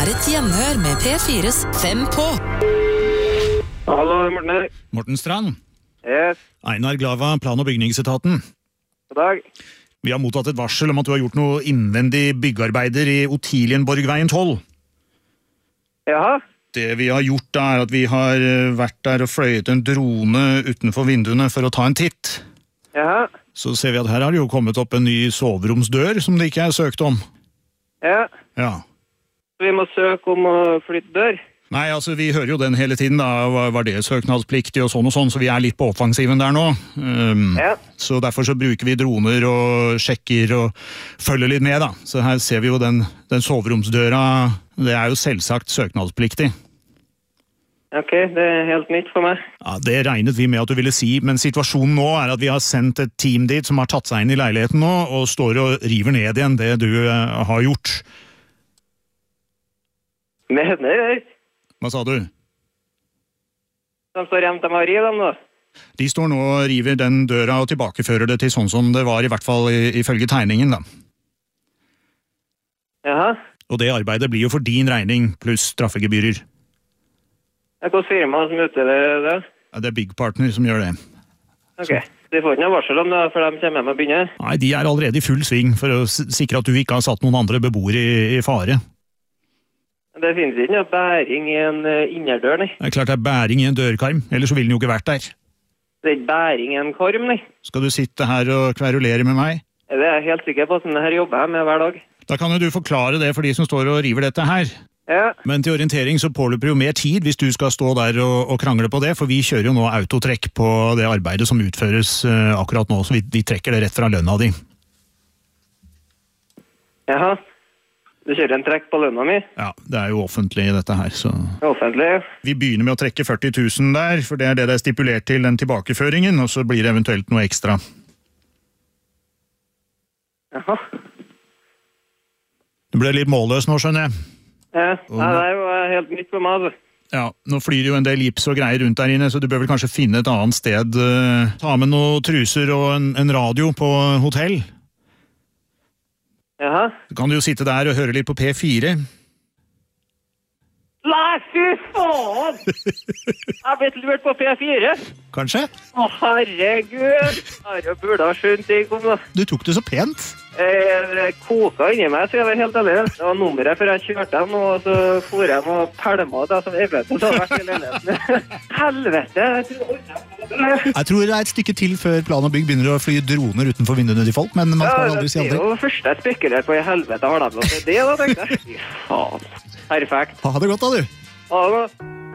er et hjemhør med P4s 5 på. Hallo, Morten her. Morten Strand. Yes, Einar Glava, plan- og bygningsetaten. god dag. Vi har mottatt et varsel om at du har gjort noe innvendig byggearbeider i Otilienborgveien 12. Jaha, Det vi har gjort da er at vi har vært der og fløyet en drone utenfor vinduene for å ta en titt. jaha, Så ser vi at her har det jo kommet opp en ny soveromsdør som det ikke er søkt om. ja. Ja. Vi må søke om å flytte dør. Nei, altså vi hører jo den hele tiden da, var det søknadspliktig og sånn, så vi er litt på offensiven der nå. Ja, Så derfor så bruker vi droner og sjekker og følger litt med da. Så her ser vi jo den soveromsdøra, det er jo selvsagt søknadspliktig. ok, det er helt nytt for meg. Ja, det regnet vi med at du ville si, men situasjonen nå er at vi har sendt et team dit som har tatt seg inn i leiligheten nå, og står og river ned igjen det du har gjort. Mener jeg. Hva sa du? De står hjemme til Marie, de da. De står nå og river den døra og tilbakefører det til sånn som det var, i hvert fall ifølge tegningen da. Jaha, Og det arbeidet blir jo for din regning, pluss straffegebyrer. det er hos firma som utdeler det. Ja, det er Byggpartner som gjør det. Ok, de får ikke noe varsel om det, for de kommer hjem og begynner. Nei, de er allerede i full sving for å sikre at du ikke har satt noen andre beboere i fare. Det finnes ikke noe bæring i en innerdør, nei. Det er klart det er bæring i en dørkarm, ellers så ville den jo ikke vært der. Det er ikke bæring i en karm, nei. Skal du sitte her og kverulere med meg? Det er jeg helt sikker på, sånn her jobber jeg med hver dag. Da kan jo du forklare det for de som står og river dette her. Ja, Men til orientering så påløper jo mer tid hvis du skal stå der og krangle på det, for vi kjører jo nå autotrekk på det arbeidet som utføres akkurat nå, så vi trekker det rett fra lønna di. jaha. Du kjører en trekk på lønna mi. Ja, det er jo offentlig dette her, så... Offentlig. Vi begynner med å trekke 40 000 der, for det er det er stipulert til den tilbakeføringen, og så blir det eventuelt noe ekstra. Jaha. Du ble litt målløs nå, skjønner jeg. Ja, nei, det er jo helt nytt for meg, altså. Ja, nå flyr det jo en del gips og greier rundt der inne, så du bør vel kanskje finne et annet sted. Ta med noen truser og en radio på hotell. Jaha. Så kan du jo sitte der og høre litt på P4. Nei, fy faen! Jeg har blitt lurt på P4. Kanskje? Å, herregud! Jeg burde ha skjønt ting om det. Du tok det så pent. Det koka inni meg, så jeg var helt alene. Det var nummeret før jeg kjørte dem, og så for jeg og pælma det som eventuelt har vært i leiligheten. Helvete! Jeg tror det er et stykke til før Plan og Bygg begynner å fly droner utenfor vinduene til folk, men man skal aldri si Det er aldri. jo det første jeg spekulerer på i helvete har de lov til det, da, tenkte jeg. Fy faen. Perfekt. Ha det godt da, du. Ha det godt.